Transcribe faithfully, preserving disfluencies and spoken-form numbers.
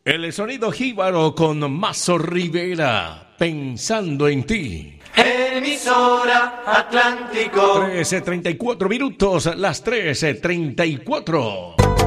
El sonido jíbaro con Mazo Rivera, pensando en ti. Emisora Atlántico. trece treinta y cuatro minutos, las trece treinta y cuatro.